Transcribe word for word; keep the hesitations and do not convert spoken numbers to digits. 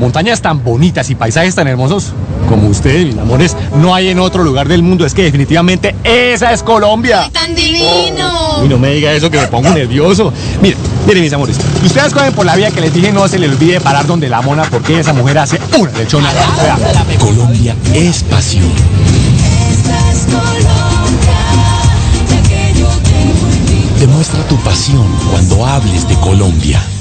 montañas tan bonitas y paisajes tan hermosos como ustedes, mis amores, no hay en otro lugar del mundo. Es que definitivamente esa es Colombia. ¡Tan divino! Y no me diga eso que me pongo nervioso. Miren, miren, mis amores, si ustedes cogen por la vía que les dije, no se les olvide parar donde la mona, porque esa mujer hace una lechona. Colombia es pasión. Esta es Colombia, la que yo tengo en mí. Demuestra tu pasión cuando hables de Colombia.